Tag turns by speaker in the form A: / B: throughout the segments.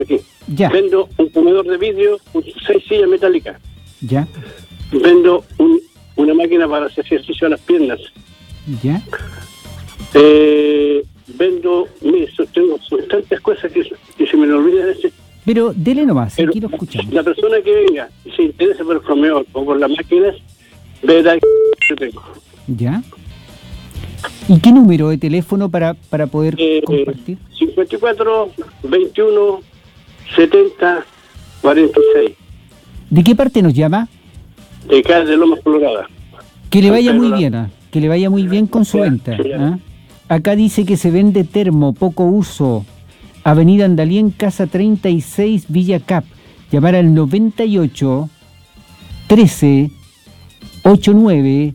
A: Aquí.
B: Ya.
A: Vendo un comedor de vidrio con 6 sillas metálicas.
B: Ya.
A: Vendo una máquina para hacer ejercicio a las piernas.
B: Ya.
A: Vendo, mire, tengo tantas cosas que se me olvidan decir.
B: Pero dele nomás,
A: Pero
B: aquí lo escuchamos.
A: la persona que venga y se interese por el comedor o por las máquinas, verá que yo tengo.
B: Ya. ¿Y qué número de teléfono para poder compartir?
A: 54 21 70 46.
B: ¿De qué parte nos llama?
A: De acá de Lomas Colorada.
B: Que le vaya muy bien, que le vaya muy bien con su venta. ¿Ah? Acá dice que se vende termo, poco uso. Avenida Andalien, Casa 36, Villa Cap. Llamar al 98 13 89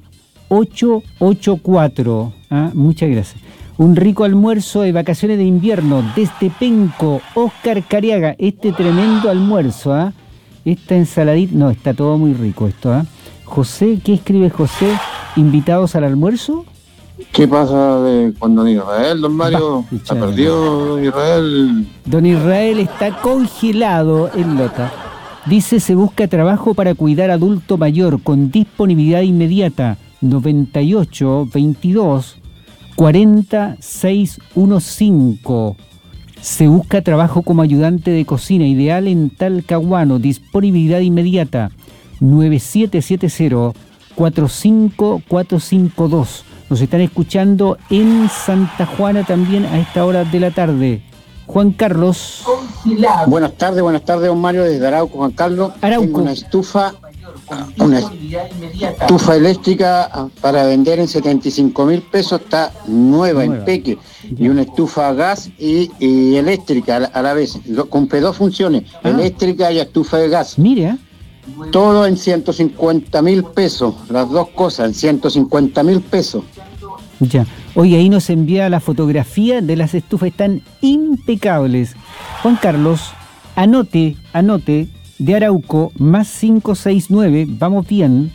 B: 884. ¿Ah? Muchas gracias. Un rico almuerzo de vacaciones de invierno desde Penco, Oscar Cariaga. Este tremendo almuerzo, ¿ah? Esta ensaladita, no, está todo muy rico esto, ¿ah? José, ¿qué escribe José? ¿Invitados al almuerzo?
C: ¿Qué pasa con don Israel, don Mario? ¿Ha perdido don Israel?
B: Don Israel está congelado en Lota. Dice, se busca trabajo para cuidar adulto mayor con disponibilidad inmediata. 98 22 40 615. Se busca trabajo como ayudante de cocina, ideal en Talcahuano, disponibilidad inmediata. 9770 45452. Nos están escuchando en Santa Juana también a esta hora de la tarde. Juan Carlos.
C: Buenas tardes, don Mario, desde Arauco, Juan Carlos.
B: Arauco.
C: Tengo una estufa eléctrica para vender en 75.000 pesos, está nueva, en peque. Y una estufa a gas y eléctrica a la vez. Compré dos funciones, eléctrica y estufa de gas.
B: Mira.
C: Todo en 150.000 pesos, las dos cosas, en 150.000 pesos.
B: Ya. Oye, ahí nos envía la fotografía de las estufas, están impecables. Juan Carlos, anote, de Arauco, más 569, vamos bien,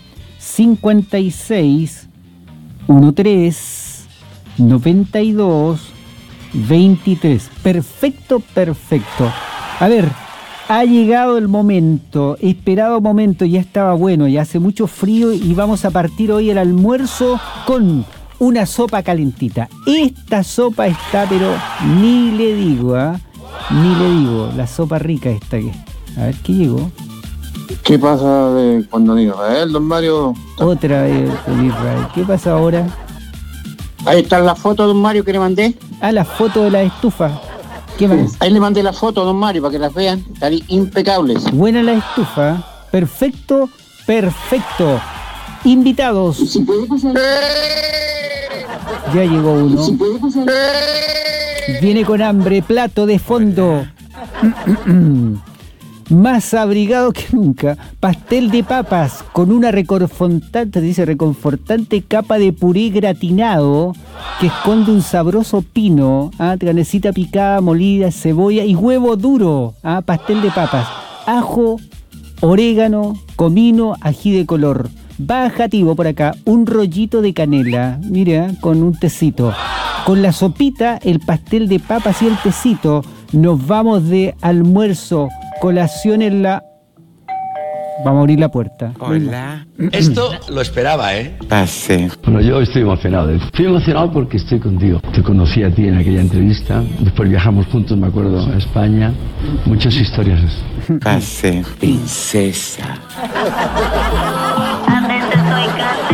B: 56 13 92 23. Perfecto. A ver, ha llegado el momento, esperado momento, ya estaba bueno, ya hace mucho frío y vamos a partir hoy el almuerzo con una sopa calentita. Esta sopa está, pero ni le digo, la sopa rica esta que. A ver, ¿qué llegó?
C: ¿Qué pasa con don Israel, don Mario?
B: Otra vez con Israel. ¿Qué pasa ahora?
C: Ahí está la foto, don Mario, que le mandé.
B: Ah, la foto de la estufa. ¿Qué más?
C: Ahí le mandé la foto, don Mario, para que las vean. Están impecables.
B: Buena la estufa. Perfecto. Invitados.
C: ¿Si puede pasar?
B: Ya llegó uno.
C: ¿Si puede pasar?
B: Viene con hambre, plato de fondo. Más abrigado que nunca. Pastel de papas con una reconfortante capa de puré gratinado que esconde un sabroso pino, canecita picada, molida, cebolla y huevo duro. Pastel de papas. Ajo, orégano, comino, ají de color. Bajativo por acá, un rollito de canela, mira, con un tecito. Con la sopita, el pastel de papas y el tecito, nos vamos de almuerzo, colación en la... Vamos a abrir la puerta.
D: Hola. Esto lo esperaba, ¿eh?
C: Pase.
E: Bueno, yo estoy emocionado. Estoy emocionado porque estoy contigo. Te conocí a ti en aquella entrevista. Después viajamos juntos, me acuerdo, a España. Muchas historias.
C: Pase, princesa.